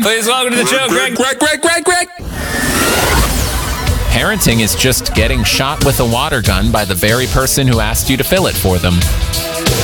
Please welcome to the show, Greg. Greg. Parenting is just getting shot with a water gun by the very person who asked you to fill it for them.